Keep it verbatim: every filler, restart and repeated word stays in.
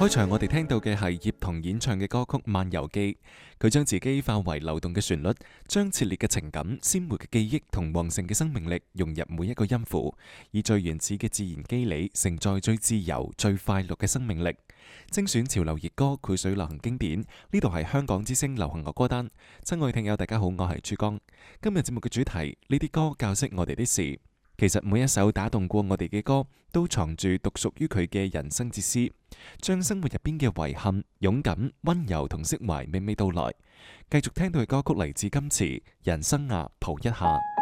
開場我哋聽到嘅係葉童演唱嘅歌曲《漫遊記》，佢將自己化為流動嘅旋律，將熾烈嘅情感、鮮活嘅記憶同旺盛嘅生命力融入每一個音符，以最原始嘅自然機理承載最自由、最快樂嘅生命力。精選潮流熱歌，繪水流行經典，呢度係香港之聲流行樂歌單。親愛聽友大家好，我係珠江。今日節目嘅主題，呢啲歌教識我哋的事。其實每一首打動過我哋嘅歌，都藏住獨屬於佢嘅人生哲思，將生活入邊嘅遺憾、勇敢、溫柔同釋懷娓娓道來。繼續聽到嘅歌曲嚟自金池《人生啊，抱一下》。